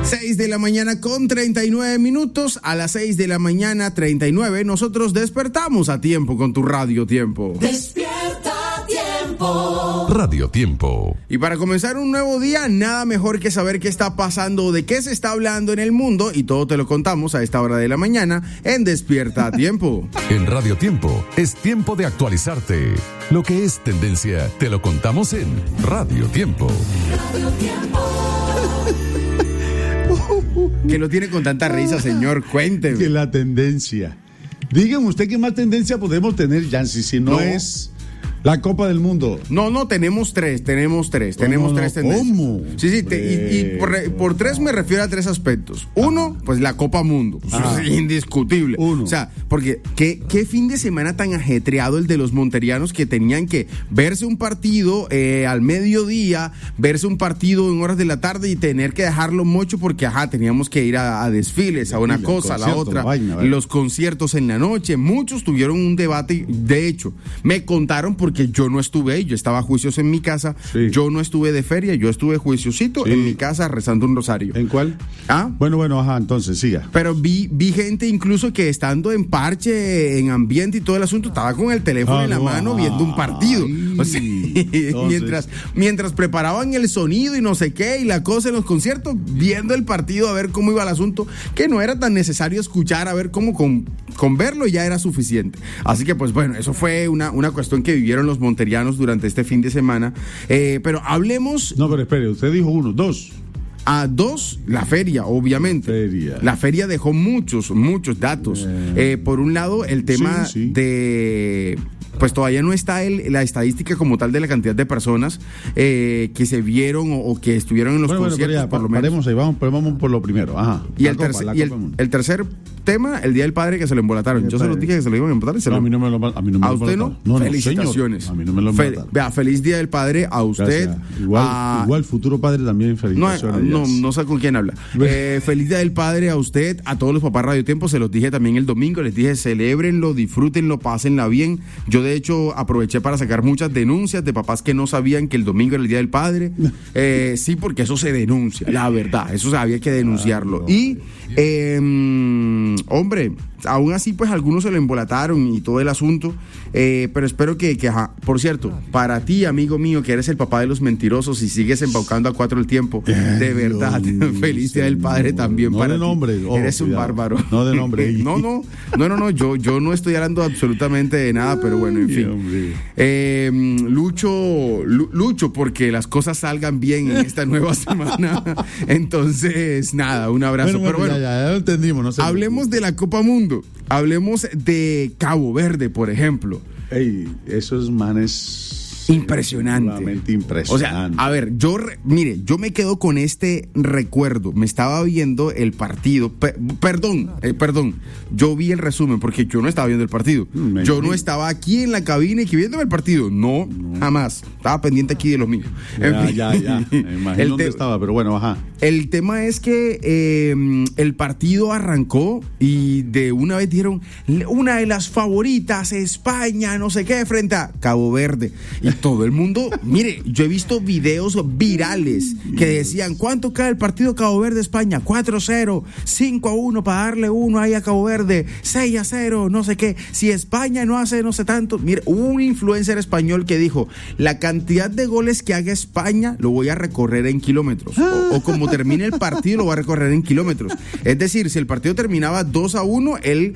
6 de la mañana con 39 minutos. A las 6 de la mañana 39 nosotros despertamos a tiempo con tu Radio Tiempo. Despierta Tiempo. Radio Tiempo. Y para comenzar un nuevo día, nada mejor que saber qué está pasando, de qué se está hablando en el mundo, y todo te lo contamos a esta hora de la mañana en Despierta a Tiempo. En Radio Tiempo es tiempo de actualizarte. Lo que es tendencia te lo contamos en Radio Tiempo. Radio Tiempo. Que lo tiene con tanta risa, señor, cuénteme. Que la tendencia. Dígame usted qué más tendencia podemos tener, Yancy, si no es la Copa del Mundo. No, tenemos tres tendencias. ¿Cómo? Sí, y por tres me refiero a tres aspectos. Uno, pues la Copa Mundo, es indiscutible. Uno. O sea, porque qué fin de semana tan ajetreado el de los monterianos, que tenían que verse un partido al mediodía, verse un partido en horas de la tarde y tener que dejarlo mucho porque, teníamos que ir a desfiles, a una cosa, a la otra, los conciertos en la noche. Muchos tuvieron un debate, de hecho, me contaron porque yo no estuve ahí, yo estaba a juicios en mi casa, yo no estuve de feria, yo estuve juiciosito en mi casa rezando un rosario. ¿En cuál? Bueno, entonces siga. Pero vi gente incluso que estando en parche, en ambiente y todo el asunto, estaba con el teléfono en la mano viendo un partido. O sea, mientras preparaban el sonido y no sé qué y la cosa en los conciertos, viendo el partido a ver cómo iba el asunto, que no era tan necesario escuchar, a ver cómo con verlo ya era suficiente. Así que pues bueno, eso fue una cuestión que vivieron los monterianos durante este fin de semana. Pero hablemos... No, pero espere, usted dijo uno, dos. Dos, la feria, obviamente. La feria dejó muchos datos. Por un lado, el tema de... Pues todavía no está la estadística como tal de la cantidad de personas que se vieron o que estuvieron en los conciertos, por lo menos. Paremos ahí, vamos por lo primero. Ajá. Y el tercer tema, el Día del Padre, que se lo embolataron. Yo se los dije que se lo iban a embolatar y se a mí no me lo ¿A usted no? Felicitaciones. Señor, a mí no me lo embolaron. Vea, feliz Día del Padre a usted. Igual futuro padre también, felicitaciones. No sé con quién habla. Feliz Día del Padre a usted, a todos los papás Radio Tiempo. Se los dije también el domingo. Les dije, celébrenlo, disfrútenlo, pásenla bien. Yo, de hecho, aproveché para sacar muchas denuncias de papás que no sabían que el domingo era el Día del Padre. Sí, porque eso se denuncia, la verdad. Eso había que denunciarlo. Y, hombre, aún así, pues algunos se lo embolataron y todo el asunto. Pero espero que por cierto, para ti, amigo mío, que eres el papá de los mentirosos y sigues embaucando a 4 el tiempo, de verdad, feliz Día del Padre también para ti. Nombre. Eres un bárbaro. No de nombre. No, yo no estoy hablando absolutamente de nada, pero bueno, en fin. Lucho porque las cosas salgan bien en esta nueva semana. Entonces, nada, un abrazo. Pero bueno, ya lo entendimos. No sé. Hablemos de la Copa Mundo. Hablemos de Cabo Verde, por ejemplo. Esos manes... Impresionante. O sea, a ver, yo me quedo con este recuerdo. Me estaba viendo el partido. Perdón. Yo vi el resumen porque yo no estaba viendo el partido. Yo no estaba aquí en la cabina y que viéndome el partido. No, jamás. Estaba pendiente aquí de los míos. Ya. Me imagino dónde estaba, pero bueno, ajá. El tema es que el partido arrancó y de una vez dijeron una de las favoritas, España, no sé qué, frente a Cabo Verde. Y todo el mundo, mire, yo he visto videos virales que decían, ¿cuánto cae el partido Cabo Verde-España? 4-0, 5-1 para darle uno ahí a Cabo Verde, 6-0, no sé qué. Si España no hace no sé tanto. Mire, hubo un influencer español que dijo, la cantidad de goles que haga España lo voy a recorrer en kilómetros. O como termine el partido lo voy a recorrer en kilómetros. Es decir, si el partido terminaba 2-1, él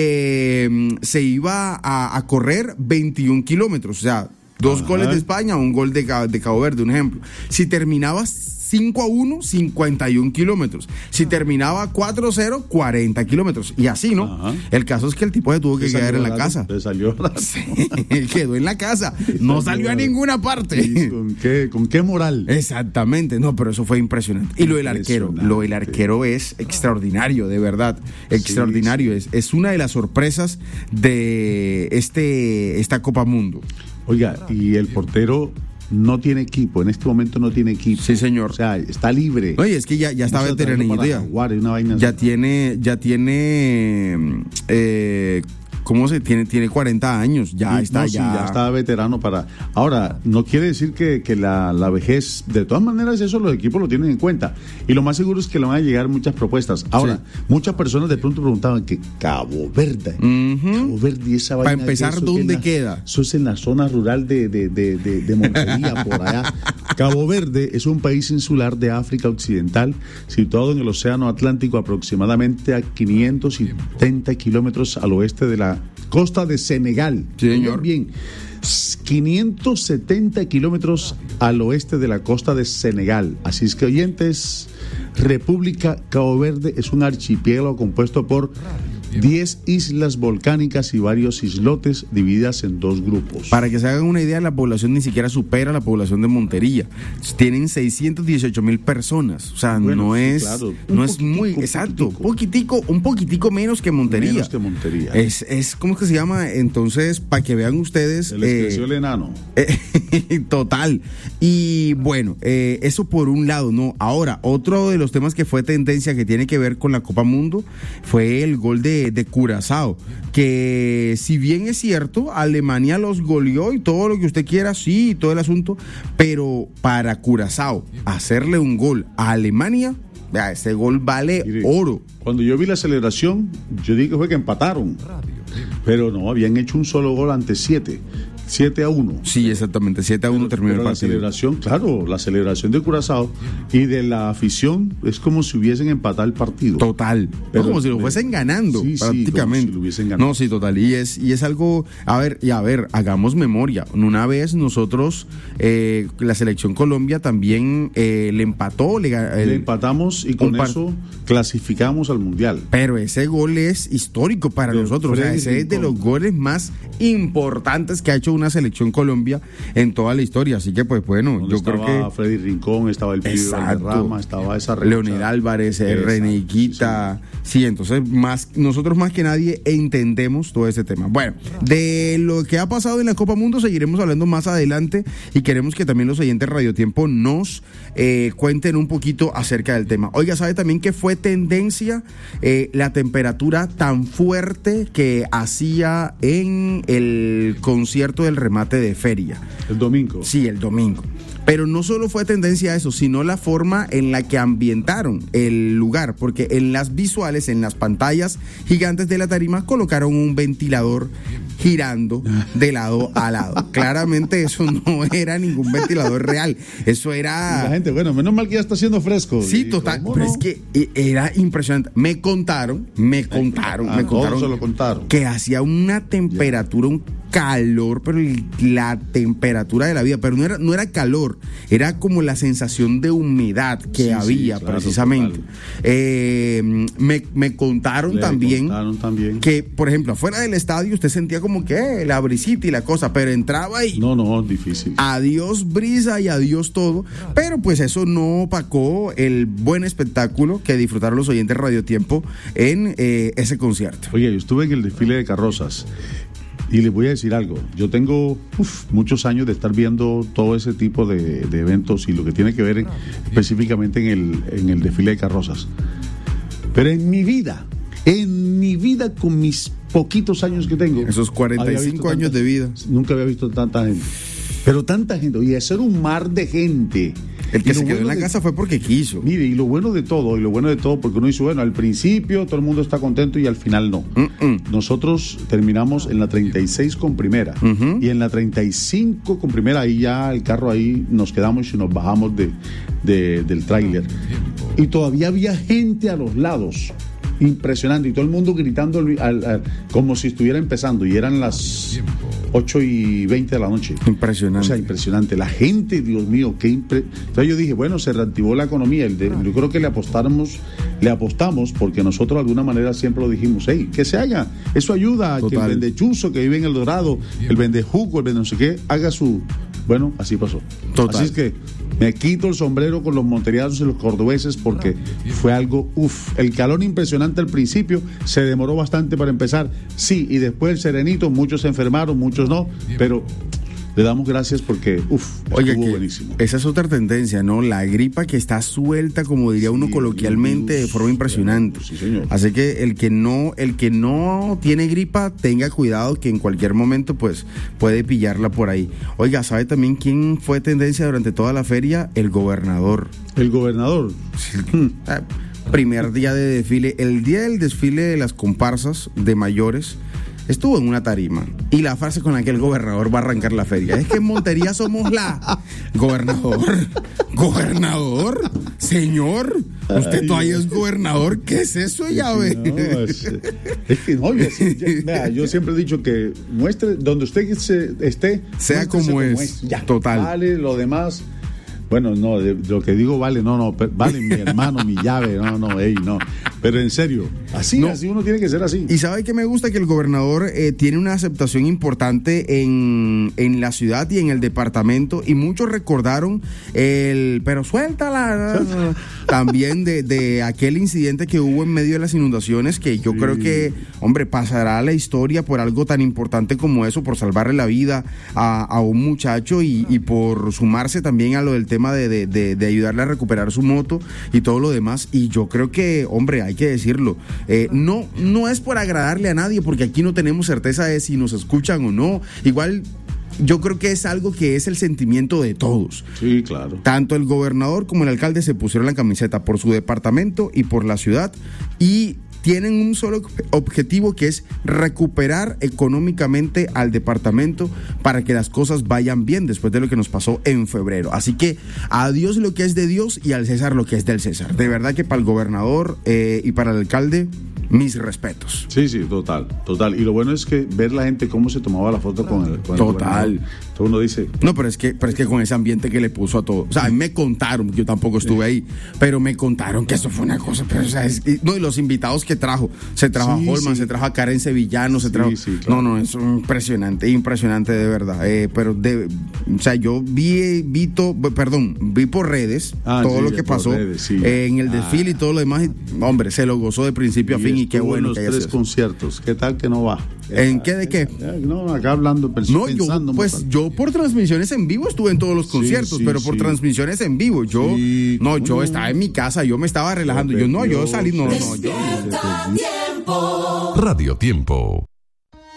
se iba a correr 21 kilómetros. O sea, 2 goles de España, un gol de Cabo Verde, un ejemplo. Si terminaba 5-1, 51 kilómetros. Si terminaba 4-0, 40 kilómetros. Y así, ¿no? Ajá. El caso es que el tipo se tuvo que quedar en la casa. Se salió. Sí, quedó en la casa. No salió a ninguna parte. ¿Con qué moral? Exactamente. No, pero eso fue impresionante. Y lo del arquero es extraordinario, de verdad. Extraordinario. Sí. Es una de las sorpresas de esta Copa Mundo. Oiga, y el portero no tiene equipo, en este momento no tiene equipo. Sí, señor. O sea, está libre. Oye, es que ya está veteranito ya. Ya tiene ¿cómo se tiene 40 años? Ya Y, está, no, sí, ya está veterano para... Ahora, no quiere decir que la vejez, de todas maneras, eso los equipos lo tienen en cuenta. Y lo más seguro es que le van a llegar muchas propuestas. Ahora, muchas personas de pronto preguntaban que Cabo Verde, Cabo Verde y esa vaina... Para empezar, eso ¿dónde queda? Eso es en la zona rural de Montería, por allá. Cabo Verde es un país insular de África Occidental, situado en el Océano Atlántico, aproximadamente a 570 kilómetros al oeste de la costa de Senegal. Sí, señor. Bien, 570 kilómetros al oeste de la costa de Senegal. Así es que, oyentes, República Cabo Verde es un archipiélago compuesto por 10 islas volcánicas y varios islotes divididas en 2 grupos. Para que se hagan una idea, la población ni siquiera supera la población de Montería. Tienen 618,000 personas. O sea, Bueno, no sí, es, claro. no es muy exacto. Un poquitico menos que Montería. Menos que Montería. Es ¿cómo es que se llama? Entonces, para que vean ustedes. Se les creció el enano. Total. Y bueno, eso por un lado, ¿no? Ahora, otro de los temas que fue tendencia que tiene que ver con la Copa Mundo fue el gol de Curazao, que si bien es cierto, Alemania los goleó y todo lo que usted quiera, sí, todo el asunto, pero para Curazao hacerle un gol a Alemania, vea, ese gol vale Mire, oro. Cuando yo vi la celebración, yo dije que fue que empataron, pero no, habían hecho un solo gol ante 7-1. Sí, exactamente, 7-1 terminó el Pero la partido. celebración, claro, la celebración de Curazao y de la afición es como si hubiesen empatado el partido. Total, Pero- como si lo fuesen ganando, Sí, sí, prácticamente. como si lo hubiesen ganado. No, sí, total. Y es algo, a ver, hagamos memoria. Una vez nosotros, la selección Colombia también le empató, Le empatamos y con eso clasificamos al Mundial. pero ese gol es histórico para De nosotros. O sea, Freddy ese es de Rincón. los goles más importantes que ha hecho una selección Colombia en toda la historia. Así que, pues bueno, Donde yo creo estaba que. Freddy Rincón, estaba el Pibe Exacto. Valderrama, estaba esa revancha. Leonel Álvarez, Exacto, René Higuita. Sí, entonces nosotros más que nadie entendemos todo ese tema. Bueno, de lo que ha pasado en la Copa Mundo seguiremos hablando más adelante y queremos que también los oyentes de Radio Tiempo nos cuenten un poquito acerca del tema. Oiga, ¿sabe también que fue tendencia la temperatura tan fuerte que hacía en el concierto del remate de feria? El domingo. Sí, el domingo. Pero no solo fue tendencia a eso, sino la forma en la que ambientaron el lugar, porque en las visuales, en las pantallas gigantes de la tarima, colocaron un ventilador girando de lado a lado. Claramente eso no era ningún ventilador real, eso Y era... la gente, bueno, menos mal que ya está haciendo fresco. Sí, Y, total, ¿cómo pero no? es que era impresionante. Me contaron todos se lo contaron. que hacía una temperatura, un calor, pero la temperatura de la vida, pero no era calor, era como la sensación de humedad que Sí, había, sí, claro, precisamente. Me contaron Le también contaron también. que, por ejemplo, afuera del estadio usted sentía como que la brisita y la cosa, pero entraba y No, difícil. adiós brisa y adiós todo, pero pues eso no opacó el buen espectáculo que disfrutaron los oyentes de Radio Tiempo en ese concierto. Oye, yo estuve en el desfile de carrozas y les voy a decir algo. Yo tengo muchos años de estar viendo todo ese tipo de eventos y lo que tiene que ver específicamente en el desfile de carrozas. Pero en mi vida con mis poquitos años que tengo, Esos 45 años de vida. nunca había visto tanta gente. Pero tanta gente, oye, hacer un mar de gente. El que Y se lo quedó en bueno la de- casa fue porque quiso. Mire, y lo bueno de todo, porque uno dice, bueno, al principio todo el mundo está contento y al final no. Nosotros terminamos en la 36 con primera y en la 35 con primera, ahí ya el carro ahí nos quedamos y nos bajamos del tráiler. Y todavía había gente a los lados. Impresionante, y todo el mundo gritando como si estuviera empezando, y eran las 8:20 de la noche. Impresionante. O sea, impresionante. La gente, Dios mío, entonces yo dije, bueno, se reactivó la economía. Yo creo que le apostamos porque nosotros de alguna manera siempre lo dijimos, hey, que se haga. Eso ayuda a que Total. el vendechuzo que vive en El Dorado, el vendejugo, el vende no sé qué, haga su... Bueno, así pasó. Total. Así es que me quito el sombrero con los monterianos y los cordobeses porque fue algo, el calor impresionante al principio, se demoró bastante para empezar, sí, y después el serenito, muchos se enfermaron, muchos no, pero le damos gracias porque, Oiga, estuvo que buenísimo. esa es otra tendencia, ¿no? La gripa que está suelta, como diría uno Sí, coloquialmente, de forma impresionante. Sí, señor. Así que el que no tiene gripa, tenga cuidado que en cualquier momento, pues, puede pillarla por ahí. Oiga, ¿sabe también quién fue tendencia durante toda la feria? El gobernador. El gobernador. Primer día de desfile, el día del desfile de las comparsas de mayores, estuvo en una tarima y la frase con la que el gobernador va a arrancar la feria es que en Montería somos la gobernador, señor, usted todavía es gobernador, ¿qué es eso, llave? No, es que no, vea, yo siempre he dicho que muestre donde usted esté, sea como es, ya, total. Vale, lo demás. Bueno, no, de lo que digo vale, vale mi hermano, mi llave, no. Pero en serio, así uno tiene que ser así. Y sabe que me gusta que el gobernador tiene una aceptación importante en la ciudad y en el departamento, y muchos recordaron pero suéltala, también de aquel incidente que hubo en medio de las inundaciones, que yo creo que, hombre, pasará a la historia por algo tan importante como eso, por salvarle la vida a un muchacho y por sumarse también a lo del tema de ayudarle a recuperar su moto y todo lo demás. Y yo creo que, hombre, hay que decirlo, no es por agradarle a nadie, porque aquí no tenemos certeza de si nos escuchan o no. Igual yo creo que es algo que es el sentimiento de todos. Sí, claro. Tanto el gobernador como el alcalde se pusieron la camiseta por su departamento y por la ciudad, y tienen un solo objetivo, que es recuperar económicamente al departamento para que las cosas vayan bien después de lo que nos pasó en febrero. Así que a Dios lo que es de Dios y al César lo que es del César. De verdad que para el gobernador y para el alcalde, mis respetos. Sí, total. Y lo bueno es que ver la gente cómo se tomaba la foto con el Total. Entonces uno dice... No, pero es que con ese ambiente que le puso a todo. O sea, a mí me contaron, yo tampoco estuve ahí, pero me contaron que eso fue una cosa. Pero, o sea, y los invitados que trajo. Se trajo a Holman, se trajo a Karen Sevillano, se trajo... Sí, claro. No, es impresionante de verdad. O sea, yo vi por redes todo lo que pasó redes, en el desfile y todo lo demás. Y, hombre, se lo gozó de principio a fin, y qué bueno que haya sido. 3 conciertos, ¿qué tal que no va? ¿En qué de qué? No, acá hablando, pensando. Yo por transmisiones en vivo estuve en todos los conciertos, pero por transmisiones en vivo, yo estaba en mi casa, yo me estaba relajando, yo salí, Despierta Tiempo. Radio Tiempo.